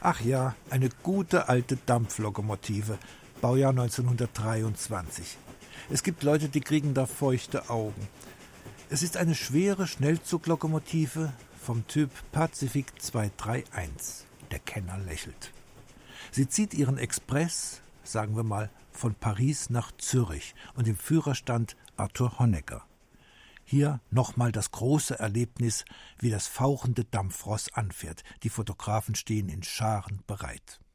Ach ja, eine gute alte Dampflokomotive, Baujahr 1923. Es gibt Leute, die kriegen da feuchte Augen. Es ist eine schwere Schnellzuglokomotive vom Typ Pacific 231. Der Kenner lächelt. Sie zieht ihren Express, sagen wir mal, von Paris nach Zürich und im Führerstand Arthur Honegger. Hier nochmal das große Erlebnis, wie das fauchende Dampfross anfährt. Die Fotografen stehen in Scharen bereit.